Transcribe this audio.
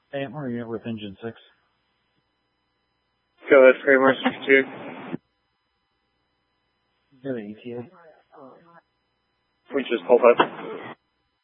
AMR unit with engine 6. Go ahead, Kramer 62. Go to ETA. We just pulled up.